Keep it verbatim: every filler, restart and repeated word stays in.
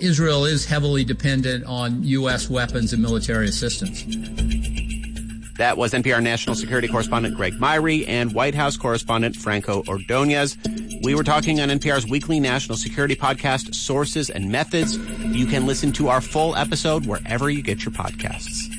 Israel is heavily dependent on U S weapons and military assistance. That was N P R national security correspondent Greg Myrie and White House correspondent Franco Ordonez. We were talking on N P R's weekly national security podcast, Sources and Methods. You can listen to our full episode wherever you get your podcasts.